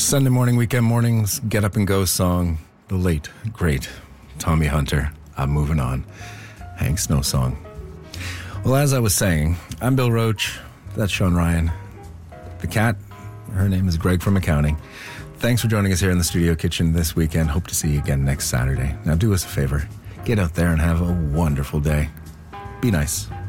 Sunday morning, weekend mornings, get up and go song. The late, great Tommy Hunter. I'm moving on. Hank Snow song. Well, as I was saying, I'm Bill Roach. That's Sean Ryan. The cat, her name is Greg from accounting. Thanks for joining us here in the Studio Kitchen this weekend. Hope to see you again next Saturday. Now do us a favor. Get out there and have a wonderful day. Be nice.